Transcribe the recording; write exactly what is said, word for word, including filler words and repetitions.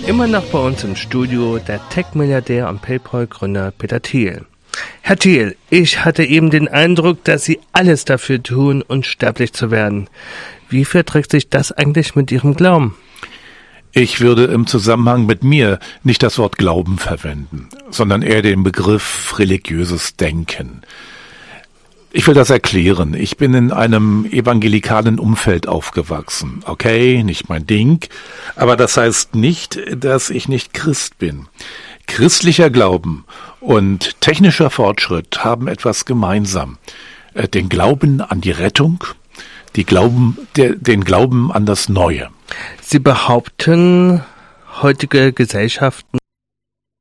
Immer noch bei uns im Studio der Tech-Milliardär und PayPal-Gründer Peter Thiel. Herr Thiel, ich hatte eben den Eindruck, dass Sie alles dafür tun, unsterblich zu werden. Wie verträgt sich das eigentlich mit Ihrem Glauben? Ich würde im Zusammenhang mit mir nicht das Wort Glauben verwenden, sondern eher den Begriff religiöses Denken. Ich will das erklären. Ich bin in einem evangelikalen Umfeld aufgewachsen. Okay, nicht mein Ding, aber das heißt nicht, dass ich nicht Christ bin. Christlicher Glauben und technischer Fortschritt haben etwas gemeinsam. Den Glauben an die Rettung, die Glauben, der, den Glauben an das Neue. Sie behaupten, heutige Gesellschaften